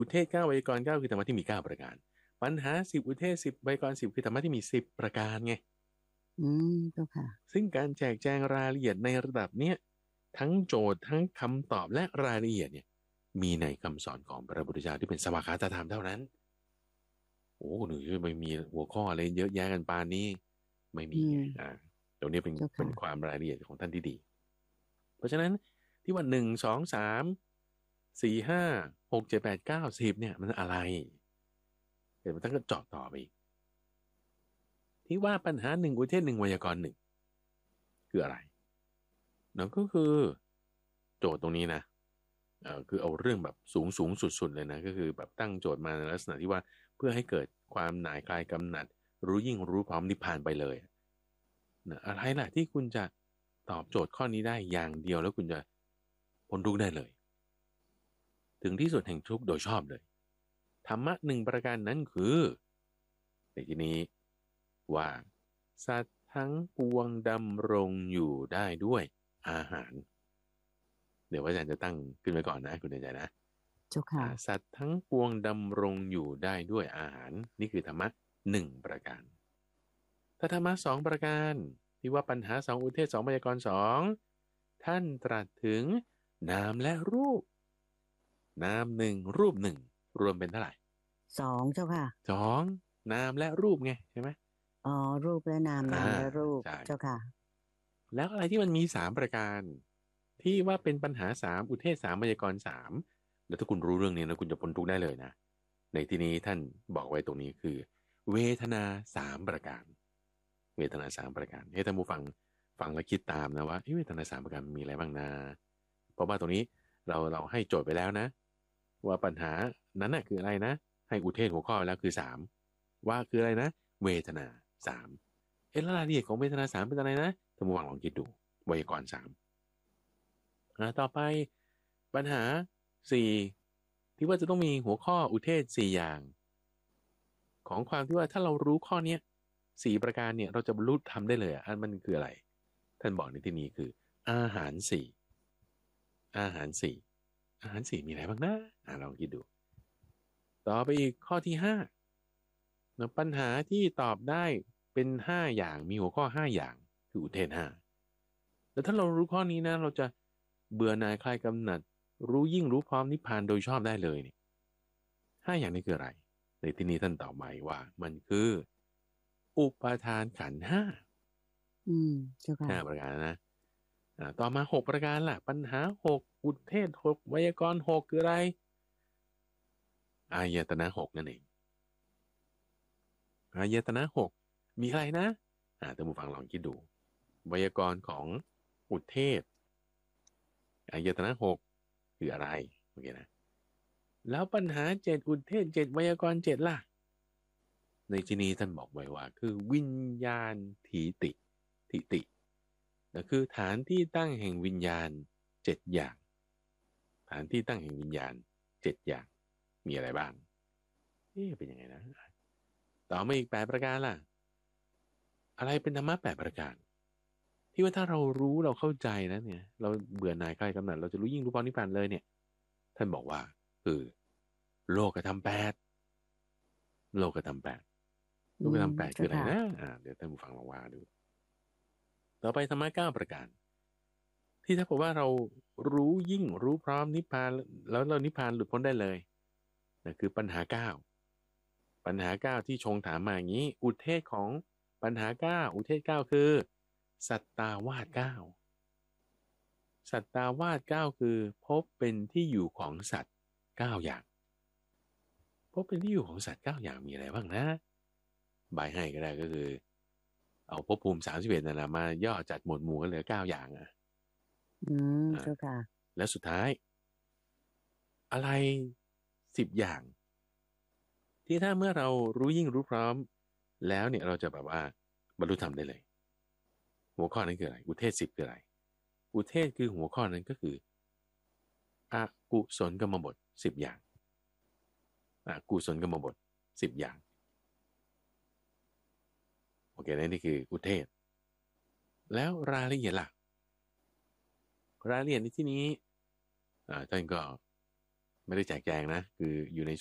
อุเทศ9ไวยากรณ์9คือธรรมะที่มี9ประการปัญหา10อุเทศ10ไวยากรณ์10คือธรรมะที่มี10ประการไงเจ้าค่ะซึ่งการแจกแจงรายละเอียดในระดับเนี้ยทั้งโจทย์ทั้งคำตอบและรายละเอียดเนี่ยมีในคำสอนของพระพุทธเจ้าที่เป็นสวากขาตธรรมเท่านั้นโอ้หนูไม่มีหัวข้ออะไรเยอะแยะกันปานนี้ไม่อืมีไงมตรงนี้เป็นเจ้าค่ะความรายละเอียดของท่านที่ดีเพราะฉะนั้นที่ว่า1 2 3 4 5 6 7 8 9 10เนี่ยมันอะไรเดี๋ยวมันต้องก็เจาะต่อไปอีกที่ว่าปัญหาหนึ่งอุเทศหนึ่งไวยากรณ์หนึ่งคืออะไรเนาะก็คือโจทย์ตรงนี้นะคือเอาเรื่องแบบสูงสุดๆเลยนะก็คือแบบตั้งโจทย์มาในลักษณะที่ว่าเพื่อให้เกิดความหน่ายคลายกำหนัดรู้ยิ่งรู้พร้อมนิพพานไปเลยนะอะไรล่ะที่คุณจะตอบโจทย์ข้อนี้ได้อย่างเดียวแล้วคุณจะพ้นทุกข์ได้เลยถึงที่สุดแห่งทุกข์โดยชอบเลยธรรมะหนึ่งประการนั้นคือในที่นี้ว่าสัตว์ทั้งปวงดำรงอยู่ได้ด้วยอาหารเดี๋ยวว่าอาจารย์จะตั้งขึ้นไว้ก่อนนะคุณเดชใจนะเจ้าค่ะสัตว์ทั้งปวงดำรงอยู่ได้ด้วยอาหารนี่คือธรรมะหนึ่งประการถ้าธรรมะสองประการที่ว่าปัญหาสองอุเทศสองไวยากรณ์สองท่านตรัสถึงนามและรูปนามหนึ่งรูปหนึ่งรวมเป็นเท่าไหร่ 2เจ้าค่ะสองนามและรูปไงใช่ไหมอ๋อรูปและนามอ่านามและรูปใช่เจ้าค่ะแล้วอะไรที่มันมีสามประการที่ว่าเป็นปัญหาสามอุเทศสามไวยากรณ์สามแล้วถ้าคุณรู้เรื่องนี้นะคุณจะพ้นทุกข์ได้เลยนะ ในที่นี้ท่านบอกไว้ตรงนี้คือเวทนาสามประการเวทนาสามประการให้ท่านผู้ฟังฟังและคิดตามนะว่าเวทนาสามประการมีอะไรบ้างนะเพราะว่าตรงนี้เราให้โจทย์ไปแล้วนะว่าปัญหานั้นน่ะคืออะไรนะให้อุเทศหัวข้อไปแล้วคือสามว่าคืออะไรนะเวทนาสามแล้วรายละเอียดของเวทนาสามเป็นอะไรนะท่านผู้ฟังลองคิดดูไวยากรณ์สามต่อไปปัญหาสี่ที่ว่าจะต้องมีหัวข้ออุเทศสี่อย่าง ของความที่ว่าถ้าเรารู้ข้อเนี้ยสี่ประการเนี่ยเราจะบรรลุธรรมได้เลยอันมันคืออะไรท่านบอกในที่นี้คืออาหารสี่อาหารสี่อาหารสี่มีอะไรบ้างนะลองคิดดูต่อไปอีกข้อที่ห้าปัญหาที่ตอบได้เป็นห้าอย่างมีหัวข้อห้าอย่างคืออุเทศห้าแล้วถ้าเรารู้ข้อนี้นะเราจะเบื่อหน่ายคลายกำหนัดรู้ยิ่งรู้พร้อมนิพพานโดยชอบได้เลยเนี่ยห้าอย่างนี้คืออะไรในที่นี้ท่านตอบมาว่ามันคือ อุปาทานขันธ์ห้าอืมเจ้าค่ะห้าประการนะต่อมาหกประการล่ะปัญหาหกอุเทศหกไวยากรณ์หกคืออะไรอายตนะหกนั่นเองอายตนะหกมีอะไรนะท่านผู้ฟังลองคิดดูไวยากรณ์ของอุเทศอายตนะหกคืออะไรโอเคนะแล้วปัญหาเจ็ดอุเทศเจ็ดไวยากรณ์เจ็ดล่ะในที่นี้ท่านบอกไว้ว่าคือวิญญาณถีติทิติ ก็คือฐานที่ตั้งแห่งวิญญาณเจ็ดอย่างฐานที่ตั้งแห่งวิญญาณเจ็ดอย่างมีอะไรบ้างเป็นยังไงนะต่อมาอีก8 ประการล่ะอะไรเป็นธรรมะ8 ประการที่ว่าถ้าเรารู้เราเข้าใจนะเนี่ยเราเบื่อหน่ายใกล้กำหนัดเราจะรู้ยิ่งรู้พรนิพพานเลยเนี่ยท่านบอกว่าคือโลกธรรมแปดโลกธรรมแปดโลกธรรมแปดคือเจ้าค่ะอะไรนะเดี๋ยวท่านผู้ฟังลองว่าดูต่อไปธรรมะ9 ประการ ที่ถ้าบอกว่าเรารู้ยิ่งรู้พร้อมนิพพานแล้วเรานิพพานหลุดพ้นได้เลยนะคือปัญหาเก้าปัญหาเก้าที่ชงถามมาอย่างนี้อุเทศของปัญหาเก้าอุเทศเก้าคือสัตตาวาสเก้าสัตตาวาสเก้าคือพบเป็นที่อยู่ของสัตว์เก้าอย่างพบเป็นที่อยู่ของสัตว์เก้าอย่างมีอะไรบ้างนะใบให้ก็ได้ก็คือเอาภพภูมิ31นั่นแหละมาย่อจัดหมวดหมู่กันเหลือ9 อย่างอ่าเจ้าค่ะแล้วสุดท้าย อะไร10 อย่างที่ถ้าเมื่อเรารู้ยิ่งรู้พร้อมแล้วเนี่ยเราจะแบบว่าบรรลุธรรมได้เลยหัวข้อนั้นคืออะไรอุเทศ10คืออะไรอุเทศคือหัวข้อนั้นก็คืออกุศลกรรมบท10 อย่างอกุศลกรรมบท10 อย่างโอเคนี่คืออุเทศแล้วรายละเอียดล่ะรายละเอียดในที่นี้ท่านก็ไม่ได้แจกแจงนะคืออยู่ใน